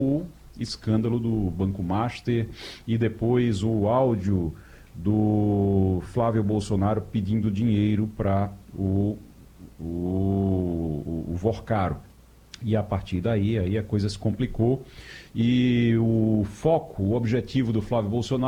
o escândalo do Banco Master e depois o áudio do Flávio Bolsonaro pedindo dinheiro para o Vorcaro. E a partir daí aí a coisa se complicou e o foco, o objetivo do Flávio Bolsonaro